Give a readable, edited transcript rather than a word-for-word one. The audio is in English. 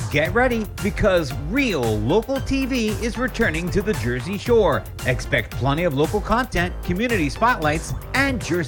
Get ready because real local TV is returning to the Jersey Shore. Expect plenty of local content, community spotlights, and Jersey